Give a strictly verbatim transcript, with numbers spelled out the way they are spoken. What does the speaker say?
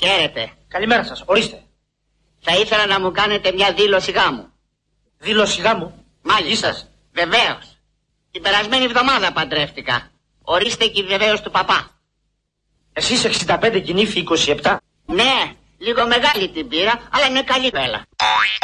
Χαίρετε. Καλημέρα σας, ορίστε. Θα ήθελα να μου κάνετε μια δήλωση γάμου. Δήλωση γάμου? Μάλιστα. Βεβαίως. Την περασμένη εβδομάδα παντρεύτηκα. Ορίστε και η βεβαίως του παπά. Εσείς εξήντα πέντε και η νύφη είκοσι επτά. Ναι, λίγο μεγάλη την πήρα, αλλά είναι καλή βέλα.